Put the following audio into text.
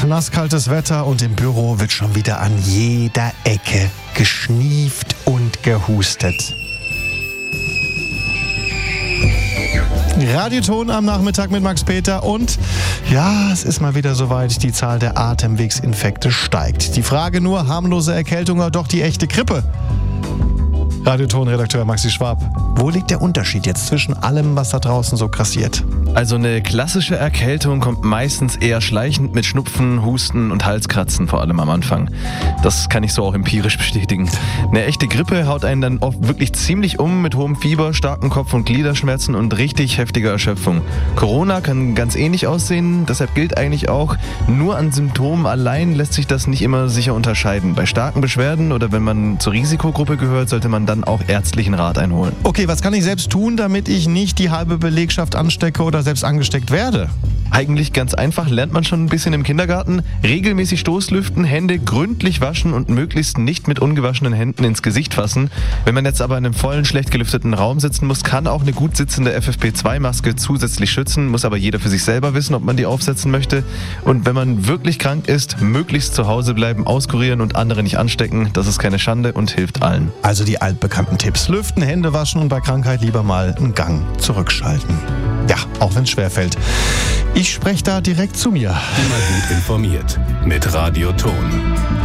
Nasskaltes Wetter und im Büro wird schon wieder an jeder Ecke geschnieft und gehustet. Radioton am Nachmittag mit Max Peter und ja, es ist mal wieder soweit, die Zahl der Atemwegsinfekte steigt. Die Frage nur, harmlose Erkältung oder doch die echte Grippe? Radioton-Redakteur Maxi Schwab, wo liegt der Unterschied jetzt zwischen allem, was da draußen so grassiert? Also eine klassische Erkältung kommt meistens eher schleichend mit Schnupfen, Husten und Halskratzen, vor allem am Anfang. Das kann ich so auch empirisch bestätigen. Eine echte Grippe haut einen dann oft wirklich ziemlich mit hohem Fieber, starken Kopf- und Gliederschmerzen und richtig heftiger Erschöpfung. Corona kann ganz ähnlich aussehen, deshalb gilt eigentlich auch, nur an Symptomen allein lässt sich das nicht immer sicher unterscheiden. Bei starken Beschwerden oder wenn man zur Risikogruppe gehört, sollte man dann auch ärztlichen Rat einholen. Okay, was kann ich selbst tun, damit ich nicht die halbe Belegschaft anstecke oder selbst angesteckt werde? Eigentlich ganz einfach, lernt man schon ein bisschen im Kindergarten. Regelmäßig Stoßlüften, Hände gründlich waschen und möglichst nicht mit ungewaschenen Händen ins Gesicht fassen. Wenn man jetzt aber in einem vollen, schlecht gelüfteten Raum sitzen muss, kann auch eine gut sitzende FFP2-Maske zusätzlich schützen, muss aber jeder für sich selber wissen, ob man die aufsetzen möchte. Und wenn man wirklich krank ist, möglichst zu Hause bleiben, auskurieren und andere nicht anstecken. Das ist keine Schande und hilft allen. Also die altbekannten Tipps. Lüften, Hände waschen und bei Krankheit lieber mal einen Gang zurückschalten. Ja, auch wenn es schwerfällt. Ich spreche da direkt zu mir. Immer gut informiert mit Radioton.